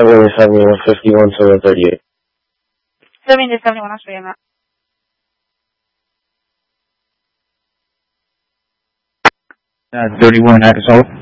71, 51, 38. 70 to 71, I'll show you that. That's 31, Episode.